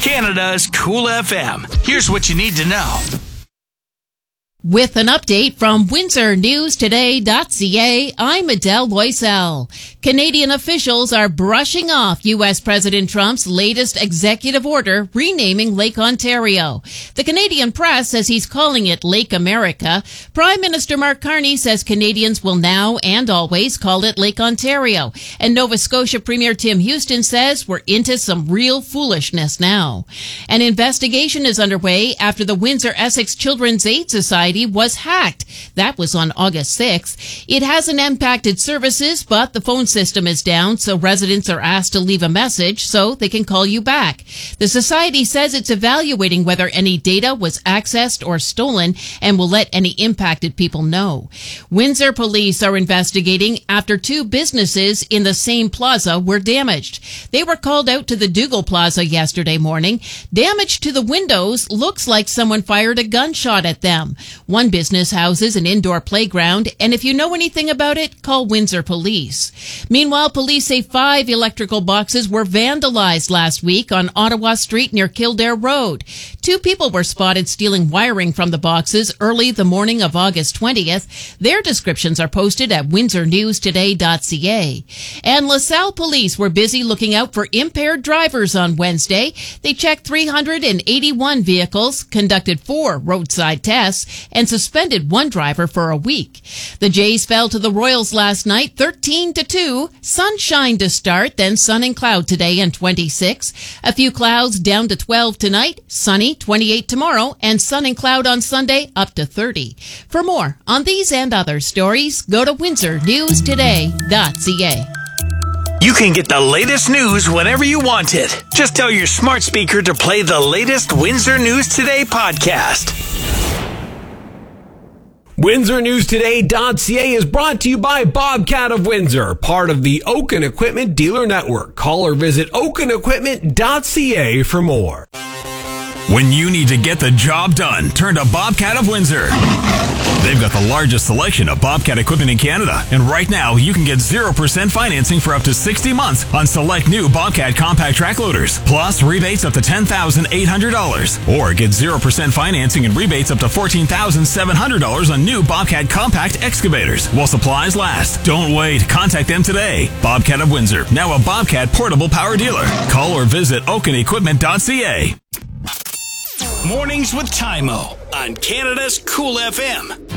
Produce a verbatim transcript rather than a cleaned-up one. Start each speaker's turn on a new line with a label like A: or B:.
A: Canada's Cool F M. Here's what you need to know.
B: With an update from Windsor News Today dot C A, I'm Adele Loisel. Canadian officials are brushing off U S President Trump's latest executive order renaming Lake Ontario. The Canadian press says he's calling it Lake America. Prime Minister Mark Carney says Canadians will now and always call it Lake Ontario. And Nova Scotia Premier Tim Houston says we're into some real foolishness now. An investigation is underway after the Windsor Essex Children's Aid Society was hacked. That was on August sixth. It hasn't impacted services, but the phone system is down, so residents are asked to leave a message so they can call you back. The society says it's evaluating whether any data was accessed or stolen and will let any impacted people know. Windsor police are investigating after two businesses in the same plaza were damaged. They were called out to the Dougal Plaza yesterday morning. Damage to the windows looks like someone fired a gunshot at them. One business houses an indoor playground, and if you know anything about it, call Windsor Police. Meanwhile, police say five electrical boxes were vandalized last week on Ottawa Street near Kildare Road. Two people were spotted stealing wiring from the boxes early the morning of August twentieth. Their descriptions are posted at Windsor News Today dot C A. And LaSalle police were busy looking out for impaired drivers on Wednesday. They checked three hundred eighty-one vehicles, conducted four roadside tests, and suspended one driver for a week. The Jays fell to the Royals last night, thirteen to two. Sunshine to start, then sun and cloud today and twenty-six. A few clouds down to twelve tonight, sunny, twenty-eight tomorrow, and sun and cloud on Sunday up to thirty. For more on these and other stories, go to Windsor News Today dot C A.
A: You can get the latest news whenever you want it. Just tell your smart speaker to play the latest Windsor News Today podcast.
C: Windsor News Today dot C A is brought to you by Bobcat of Windsor, part of the Oaken Equipment Dealer Network. Call or visit oaken equipment dot C A for more.
D: When you need to get the job done, turn to Bobcat of Windsor. They've got the largest selection of Bobcat equipment in Canada. And right now, you can get zero percent financing for up to sixty months on select new Bobcat compact track loaders. Plus, rebates up to ten thousand eight hundred dollars. Or get zero percent financing and rebates up to fourteen thousand seven hundred dollars on new Bobcat compact excavators while supplies last. Don't wait. Contact them today. Bobcat of Windsor, now a Bobcat portable power dealer. Call or visit oaken equipment dot C A.
A: Mornings with Tymo on Canada's Cool F M.